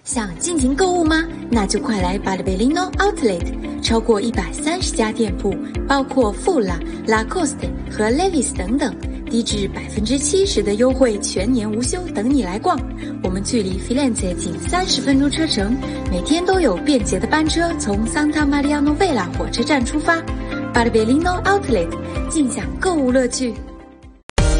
想尽情购物吗？那就快来Barberino Outlet， 超过130家店铺，包括富拉、Lacoste 和 Levi's 等等，低至70%的优惠，全年无休，等你来逛。我们距离 Firenze 仅30分钟车程，每天都有便捷的班车从 Santa Maria Novella 火车站出发。Barberino Outlet， 尽享购物乐趣。